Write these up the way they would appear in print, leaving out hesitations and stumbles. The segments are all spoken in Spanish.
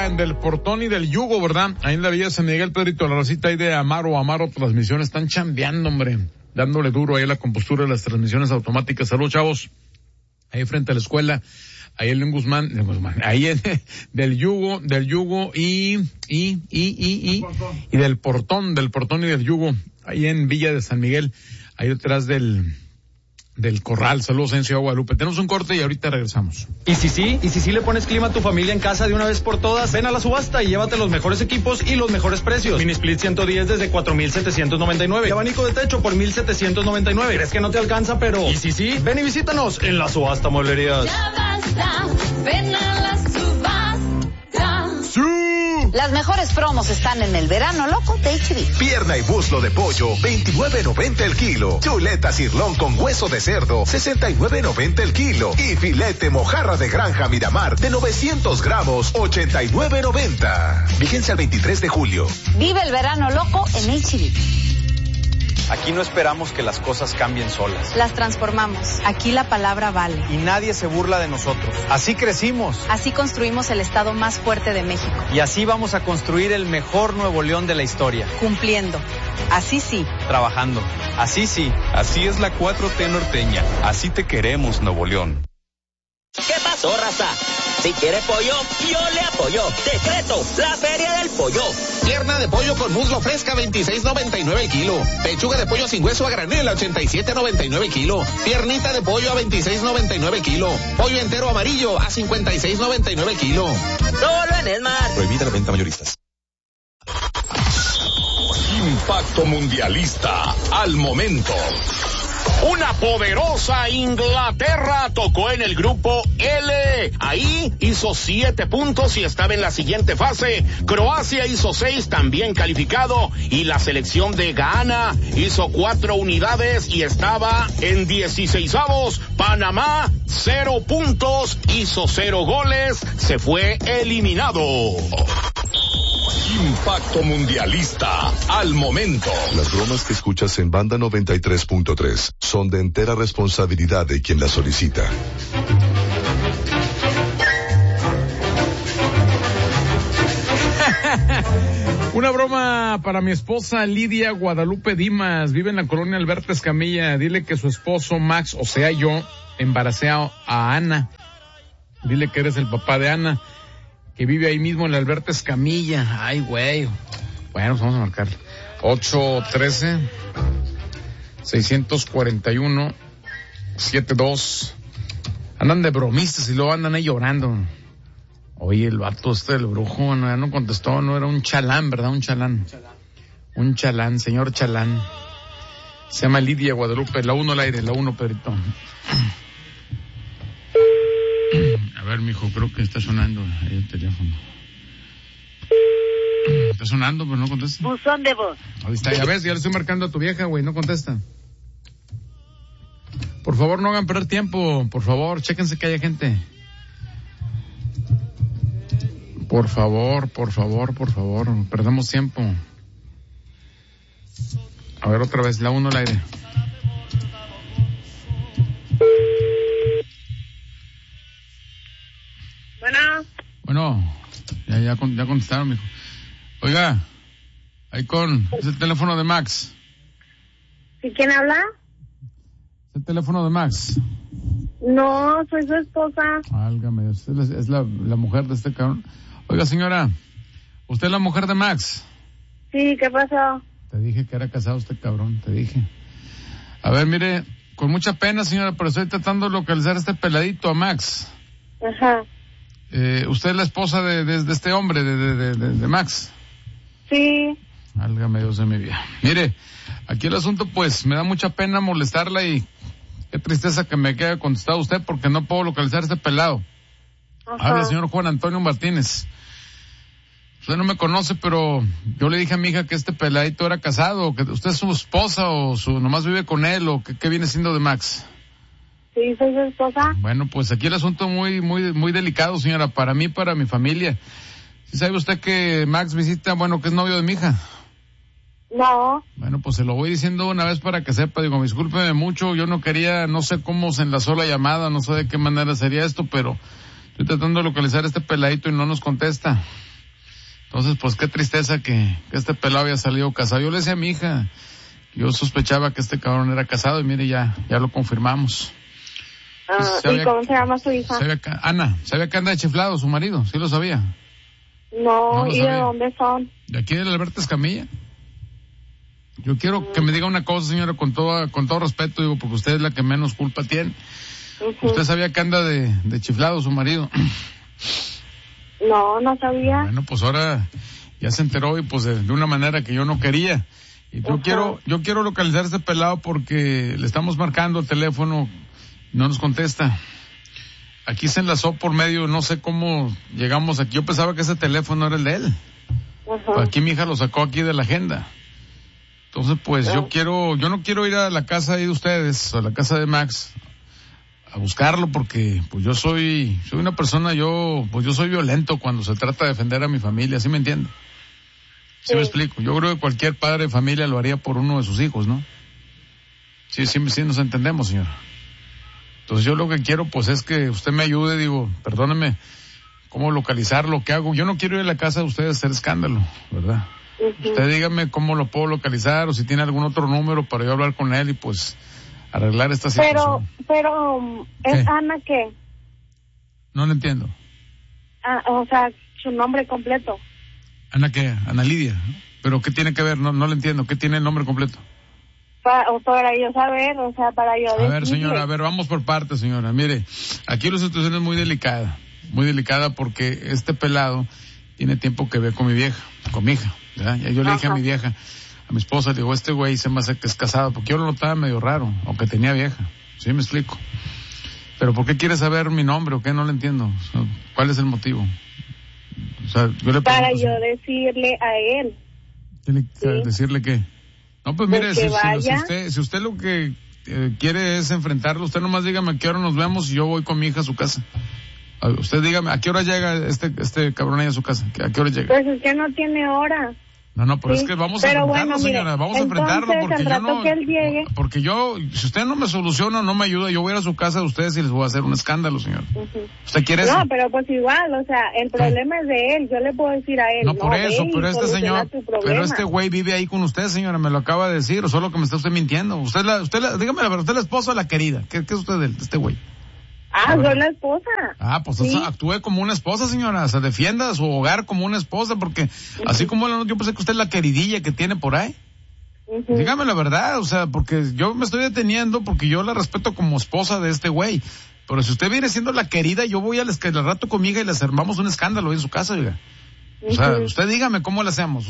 allá en Del Portón y del Yugo, ¿verdad? Ahí en la Villa San Miguel, Pedrito, la racita ahí de Amaro Transmisiones, están chambeando, hombre, dándole duro ahí a la compostura de las transmisiones automáticas. Saludos, chavos. Ahí frente a la escuela, ahí en Guzmán, ahí en del Yugo y del Portón y del Yugo, ahí en Villa de San Miguel, ahí detrás del Corral. Saludos en Ciudad Guadalupe. Tenemos un corte y ahorita regresamos. ¿Y si sí le pones clima a tu familia en casa de una vez por todas? Ven a la subasta y llévate los mejores equipos y los mejores precios. Mini Split 110 desde 4,799. Y abanico de techo por 1,799. ¿Crees que no te alcanza? Pero ¿y si sí? Ven y visítanos en la subasta Mueblerías. Ya basta, ven a la subasta. ¡Sí! Las mejores promos están en el verano loco de HB. Pierna y muslo de pollo, 29.90 el kilo. Chuleta cirlón con hueso de cerdo, 69.90 el kilo. Y filete mojarra de granja Miramar de 900 gramos, 89.90. Vigencia el 23 de julio. Vive el verano loco en HB. Aquí no esperamos que las cosas cambien solas. Las transformamos. Aquí la palabra vale. Y nadie se burla de nosotros. Así crecimos. Así construimos el estado más fuerte de México. Y así vamos a construir el mejor Nuevo León de la historia. Cumpliendo. Así sí. Trabajando. Así sí. Así es la 4T norteña. Así te queremos, Nuevo León. ¿Qué pasó, raza? Si quiere pollo, yo le apoyo. Decreto, la Feria del Pollo. Pierna de pollo con muslo fresca, 26.99 el kilo. Pechuga de pollo sin hueso a granel, 87.99 el kilo. Piernita de pollo a 26.99 el kilo. Pollo entero amarillo a 56.99 el kilo. Solo en Esmar. Prohibida la venta mayoristas. Impacto mundialista al momento. Una poderosa Inglaterra tocó en el grupo L. Ahí hizo 7 puntos y estaba en la siguiente fase. Croacia hizo 6, también calificado. Y la selección de Ghana hizo 4 unidades y estaba en 16avos. Panamá, 0 puntos, hizo 0 goles, se fue eliminado. Impacto mundialista al momento. Las bromas que escuchas en Banda 93.3 son de entera responsabilidad de quien las solicita. Una broma para mi esposa Lidia Guadalupe Dimas, vive en la colonia Alberto Escamilla. Dile que su esposo Max, o sea yo, embaracé a Ana. Dile que eres el papá de Ana, que vive ahí mismo en la Alberto Escamilla. Ay, güey. Bueno, pues vamos a marcar 813-641-72. Andan de bromistas y luego andan ahí llorando. Oye, el vato del brujo, no, ya no contestó, no era un chalán, ¿verdad? Un chalán, señor chalán. Se llama Lidia Guadalupe, la 1 al aire, la 1, Pedrito. A ver, mijo, creo que está sonando ahí el teléfono. Está sonando, pero no contesta. Buzón de voz. Ahí está, ya ves, ya le estoy marcando a tu vieja, güey, no contesta. Por favor, no hagan perder tiempo, por favor, chéquense que haya gente. Por favor, perdemos tiempo. A ver, otra vez, la 1 al aire. Bueno, ya contestaron, mijo. Oiga, ahí es el teléfono de Max. ¿Sí, quién habla? ¿Es el teléfono de Max? No, soy su esposa. Válgame, usted es la mujer de este cabrón. Oiga, señora, ¿usted es la mujer de Max? Sí, ¿qué pasó? Te dije que era casado este cabrón, te dije. A ver, mire, con mucha pena, señora, pero estoy tratando de localizar a este peladito, a Max. Ajá. ¿Usted es la esposa de este hombre, de Max? Sí. Válgame Dios de mi vida. Mire, aquí el asunto, pues, me da mucha pena molestarla y qué tristeza que me quede contestado usted porque no puedo localizar a este pelado. Ajá. Habla el señor Juan Antonio Martínez. Usted no me conoce, pero yo le dije a mi hija que este peladito era casado, que usted es su esposa o nomás vive con él, o qué viene siendo de Max. Sí, soy su esposa. Bueno, pues aquí el asunto muy delicado, señora, para mí, para mi familia. ¿Sí sabe usted que Max visita, que es novio de mi hija? No. Bueno, pues se lo voy diciendo una vez para que sepa, discúlpeme mucho, yo no quería, no sé cómo se enlazó la llamada, no sé de qué manera sería esto, pero estoy tratando de localizar a este peladito y no nos contesta. Entonces, pues qué tristeza que este pelado había salido casado. Yo le decía a mi hija, yo sospechaba que este cabrón era casado y mire, ya lo confirmamos. ¿Y cómo se llama su hija? Ana, ¿sabía que anda de chiflado su marido? ¿Sí lo sabía? No, ¿y de dónde son? De aquí del Alberto Escamilla. Yo quiero que me diga una cosa, señora, con todo respeto, digo, porque usted es la que menos culpa tiene. ¿Usted sabía que anda de chiflado su marido? No sabía. Bueno, pues ahora ya se enteró y pues de una manera que yo no quería. Y yo quiero localizar a este pelado porque le estamos marcando el teléfono, no nos contesta. Aquí se enlazó por medio, no sé cómo llegamos aquí. Yo pensaba que ese teléfono era el de él. Aquí mi hija lo sacó aquí de la agenda. Entonces, pues yo no quiero ir a la casa ahí de ustedes, a la casa de Max, a buscarlo porque pues yo soy una persona, yo soy violento cuando se trata de defender a mi familia, ¿sí me entiende? ¿Sí me explico? Yo creo que cualquier padre de familia lo haría por uno de sus hijos, ¿no? Sí nos entendemos, señor. Entonces yo lo que quiero pues es que usted me ayude, digo, perdóneme, cómo localizarlo, qué hago. Yo no quiero ir a la casa de ustedes a hacer escándalo, ¿verdad? Usted dígame cómo lo puedo localizar o si tiene algún otro número para yo hablar con él y pues arreglar esta situación. Pero ¿es Ana qué? No lo entiendo. O sea, su nombre completo. ¿Ana qué? Ana Lidia. ¿Pero qué tiene que ver? No lo entiendo. ¿Qué tiene el nombre completo? Para yo saber, o sea, para yo decirle. A ver, señora, vamos por partes, señora. Mire, aquí la situación es muy delicada porque este pelado tiene tiempo que ver con mi vieja, con mi hija, ¿verdad? Y yo le dije a mi vieja, a mi esposa, le digo, este güey se me hace que es casado, porque yo lo notaba medio raro, aunque tenía vieja. ¿Sí me explico? Pero ¿por qué quiere saber mi nombre o qué? No lo entiendo. O sea, ¿cuál es el motivo? O sea, yo le para yo decirle a él. ¿Tiene que decirle qué? No, pues mire, si usted lo que quiere es enfrentarlo, usted nomás dígame a qué hora nos vemos y yo voy con mi hija a su casa. Usted dígame, ¿a qué hora llega este cabrón ahí a su casa? ¿A qué hora llega? Pues es que no tiene hora. No, pero es que vamos a enfrentarlo, señora, vamos a enfrentarlo porque yo no, que él llegue. Porque si usted no me soluciona, no me ayuda, yo voy a ir a su casa de ustedes y les voy a hacer un escándalo, señor. ¿Usted quiere eso? No, pero pues igual, o sea, el problema es de él, yo le puedo decir a él. No, por eso, pero este señor, pero este güey vive ahí con usted, señora, me lo acaba de decir, o solo que me está usted mintiendo. Dígame la verdad, usted es la esposa o la querida, ¿qué es usted de este güey? Soy la esposa. Pues ¿sí? Actúe como una esposa, señora, o sea, defienda su hogar como una esposa, porque así como yo pensé que usted es la queridilla que tiene por ahí. Dígame la verdad, o sea, porque yo me estoy deteniendo porque yo la respeto como esposa de este güey, pero si usted viene siendo la querida, yo voy al rato conmigo y les armamos un escándalo ahí en su casa, oiga. O sea, usted dígame cómo le hacemos,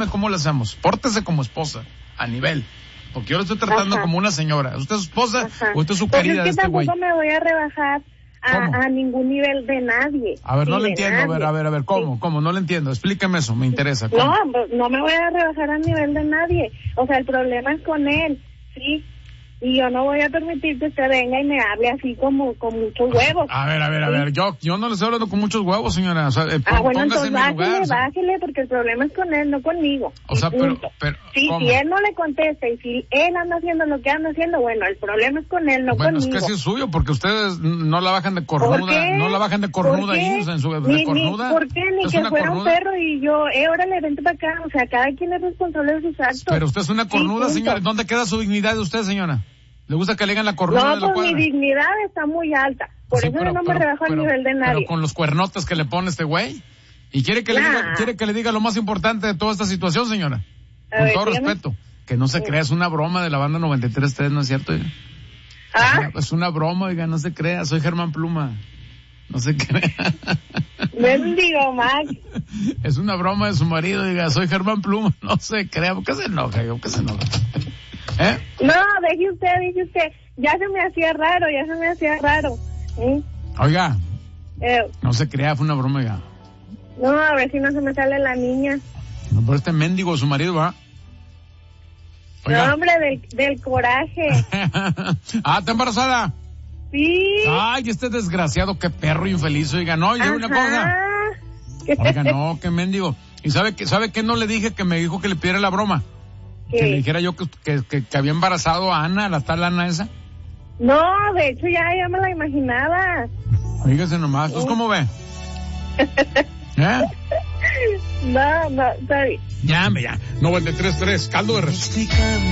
pórtese como esposa, a nivel. Porque yo lo estoy tratando como una señora. ¿Usted es su esposa o usted es su querida de este güey? Tampoco me voy a rebajar a ningún nivel de nadie. A ver, no le entiendo. A ver, ¿cómo? No le entiendo. Explíqueme eso, me interesa. ¿Cómo? No me voy a rebajar a nivel de nadie. O sea, el problema es con él, ¿sí? Y yo no voy a permitir que usted venga y me hable así como con muchos huevos. A ver, yo no le estoy hablando con muchos huevos, señora. O sea, bueno, entonces bájele, porque el problema es con él, no conmigo. O sea, pero si él no le contesta y si él anda haciendo lo que anda haciendo, bueno, el problema es con él, no conmigo. Bueno, es que sí es suyo, porque ustedes no la bajan de cornuda, no la bajan de cornuda ahí, en su de cornuda. ¿Por qué? Ni que fuera un perro y yo, órale, vente para acá. O sea, cada quien es responsable de sus actos. Pero usted es una cornuda, señora. ¿Dónde queda su dignidad de usted, señora? ¿Le gusta que le digan la cornuda de la cuadra? No, mi dignidad está muy alta. Por eso yo no me rebajo al nivel de nadie. Pero con los cuernotes que le pone este güey. ¿Y quiere que le diga lo más importante de toda esta situación, señora? Con todo respeto. Que no se crea, es una broma de la banda 93.3, ¿no es cierto? Es una broma, oiga, no se crea. Soy Germán Pluma. No se crea. Bendigo, Max. Es una broma de su marido, diga, soy Germán Pluma. No se crea. ¿Por qué se enoja? No, deje usted, ya se me hacía raro. Oiga, no se crea, fue una broma, oiga. No, a ver si no se me sale la niña. No, pero este mendigo, su marido, ¿va? Oiga. No, hombre, del coraje. ¿Está embarazada? Sí. Ay, este desgraciado, qué perro infeliz, oiga, no, y una cosa. Oiga, no, qué mendigo. ¿Y sabe qué no le dije? Que me dijo que le pidiera la broma. Que le dijera yo que había embarazado a Ana, la tal Ana esa. No, de hecho ya me la imaginaba. Fíjese nomás, ¿tú cómo ve? No, está bien. Llame ya. 93.3, caldo de res.